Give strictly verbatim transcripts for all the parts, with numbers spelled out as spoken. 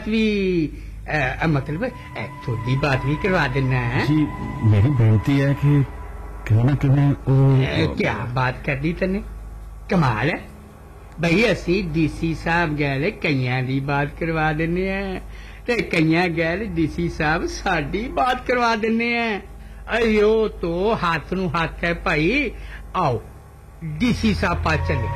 बात भी आ, मतलब थोड़ी बात भी करवा देना है जी। मेरी बेनती है कि कहीं ना कहीं क्या बात कर दी तने कमाल है भाई असी डीसी साहब गैल कईयां दी बात करवा देने हैं ते कईयां गैल डीसी साहब साडी बात करवा देने हैं अयो तो हाथ नू हाथ है भाई आओ डीसी साहब पास चले।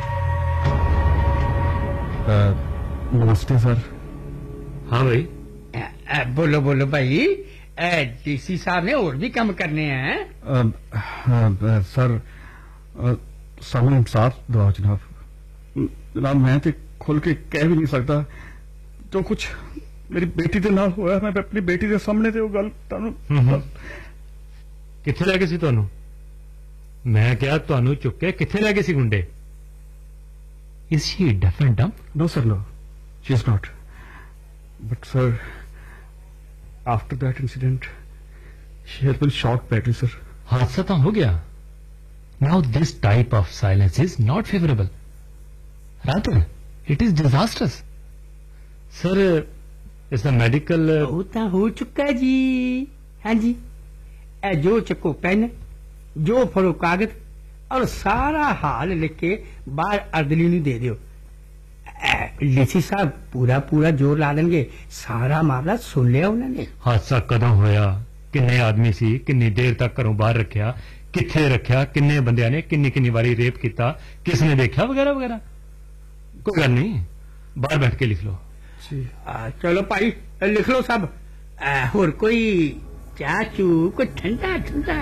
नमस्ते सर। हाँ भाई आ, आ, बोलो बोलो भाई डीसी साहब ने और भी काम करने हैं। आ, आ, सर सामने साथ दो जनाब। जनाब मैं तो खुल के कह भी नहीं सकता जो कुछ मेरी बेटी के नाल होया मैं अपनी बेटी के सामने ते गल तुहानू किथे लै गए सी तुहानू मैं क्या तुहानू चुक के किथे लै गए सी गुंडे। इज शी डफ एंड डम? No sir no she is not but sir after that incident she has been shocked badly sir. हादसा तो हो गया now this type of silence is not favourable rather it is disastrous sir is the medical वो तो हो चुका जी। हाँ जी ए जो चको पेन जो फड़ो कागज और सारा हाल लिख के बाहर अर्दली नहीं दे दियो डीसी साहब पूरा पूरा जोर ला देंगे सारा मामला सुन लिया उन्होंने। हादसा कदों होया किन्ने आदमी सी किन्नी देर तक घरों बाहर रखा किथे रखा किन्ने बंदियां ने किन्नी किन्नी बारी रेप किया किसने देखा वगैरह वगैरह। कोई गल नहीं बाहर बैठ के लिख लो। आ, चलो भाई लिख लो सब और कोई चाह चू कोई ठंडा ठंडा।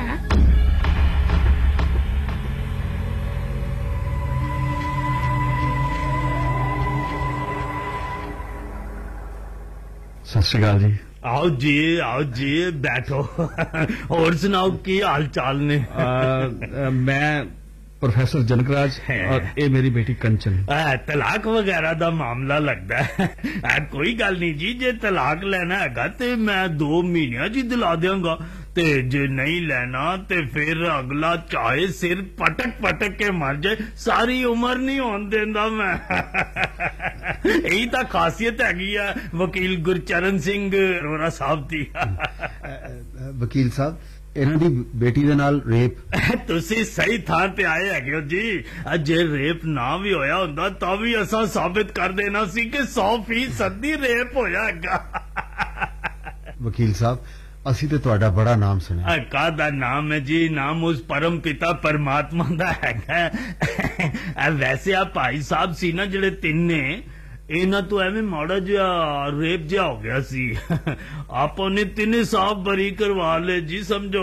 सत श्री अकाल जी। आओ जी आओ जी बैठो और सुनाओ की हाल चाल ने। आ, आ, मैं प्रोफेसर जनकराज और ये मेरी बेटी कंचन। तलाक वगैरह दा मामला लगता है कोई गल नहीं जी जे तलाक लेना है ते मैं दो महीने जी दिला देंगा ते जे नहीं लेना ते फिर अगला चाहे सिर पटक पटक के मर जाए सारी उम्र नहीं होने देंदा मैं। यही तो खासियत हैगी है वकील गुरचरण सिंह अरोड़ा साहब दी। वकील साहब इन्हां दी बेटी दे नाल रेप तुसी सही थां ते आए हैगे हो जी। जे रेप ना भी होया हुंदा तां भी असां साबित कर देना सी कि सौ फीसद रेप होया हैगा। वकील साहब असी ते तुहाडा बड़ा नाम सुनिया। कादा नाम है जी नाम उस परम पिता परमात्मा दा हैगा। वैसे आ भाई साहब सी ना जेड़े तिन्ने इन्हां तो एवें माड़ा जिहा रेप जिहा हो गया सी आपो ने तिने साफ बरी करवा ले जी समझो।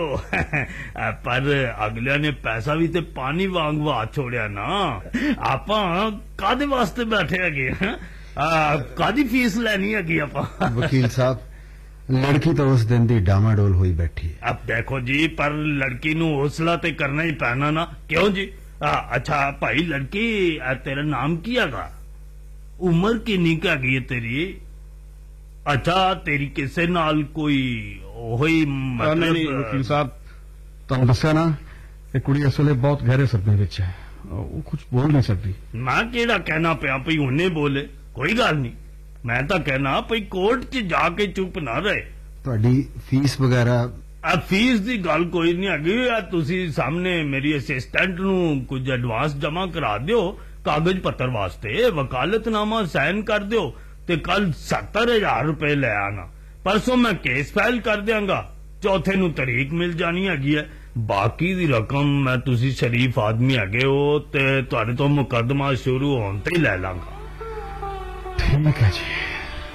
पर अगलिया ने पैसा भी ते पानी वांग वा छोड़िया ना। आपा कादे वास्ते बैठे हैगे कादी फीस लैनी हैगी आपा। वकील साहब लड़की तो उस दिन दी डामाडोल हुई बैठी है। अब देखो जी पर लड़की नू हौसला ते करना ही पैना ना क्यों जी। आ, अच्छा भाई लड़की तेरा नाम की हैगा उम्र किन्नी क हैगी है तेरी। अच्छा तेरी किसे नाल कोई होई मतलब नहीं वकील साहब तुहानू दस्सिया ना ये कुड़ी इस वेले बहुत गहरे सदमे विच है वो कुछ बोल नहीं सकती। मैं केड़ा कहना पिया भई हुणे बोले कोई गल नहीं मैं तो कहना भई कोर्ट च जाके चुप ना रहे। तुहाडी फीस वगैरह आ फीस दी गल कोई नहीं हैगी तुसी सामने मेरी असिस्टेंट नू कुछ एडवांस जमा करा दियो कागज पत्र वास्ते वकालतनामा साइन कर दियो ते कल सत्तर हजार रुपए ले आना परसों मैं केस फाइल कर दियांगा चौथे नू तरीक मिल जानी हैगी है। बाकी दी रकम मैं तुसी शरीफ आदमी हैगे हो ते तुहाडे तो मुकदमा शुरू होने ते ही ले लांगा। ठीक है जी।